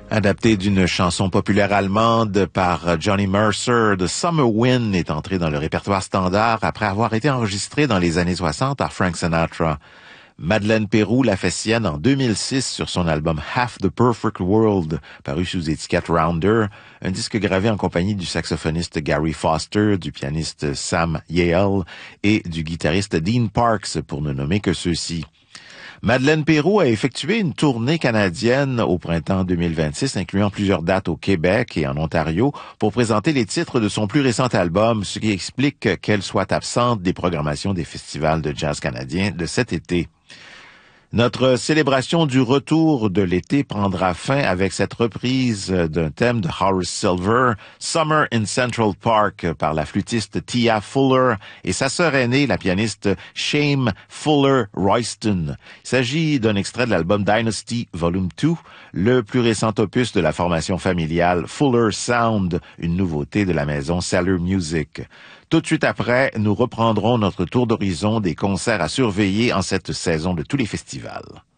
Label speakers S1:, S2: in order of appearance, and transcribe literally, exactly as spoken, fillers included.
S1: Adapté d'une chanson populaire allemande par Johnny Mercer, The Summer Wind est entré dans le répertoire standard après avoir été enregistré dans les années soixante par Frank Sinatra. Madeleine Peyroux l'a fait sienne en deux mille six sur son album Half the Perfect World, paru sous étiquette Rounder, un disque gravé en compagnie du saxophoniste Gary Foster, du pianiste Sam Yale et du guitariste Dean Parks, pour ne nommer que ceux-ci. Madeleine Peyroux a effectué une tournée canadienne au printemps deux mille vingt-six, incluant plusieurs dates au Québec et en Ontario, pour présenter les titres de son plus récent album, ce qui explique qu'elle soit absente des programmations des festivals de jazz canadiens de cet été. Notre célébration du retour de l'été prendra fin avec cette reprise d'un thème de Horace Silver, Summer in Central Park, par la flûtiste Tia Fuller et sa sœur aînée, la pianiste Shame Fuller Royston. Il s'agit d'un extrait de l'album Dynasty Volume deux, le plus récent opus de la formation familiale Fuller Sound, une nouveauté de la maison Cellar Music. Tout de suite après, nous reprendrons notre tour d'horizon des concerts à surveiller en cette saison de tous les festivals.